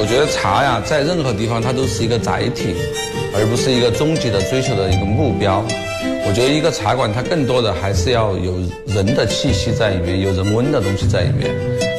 我觉得茶呀，在任何地方它都是一个载体，而不是一个终极的追求的一个目标。我觉得一个茶馆它更多的还是要有人的气息在里面，有人文的东西在里面。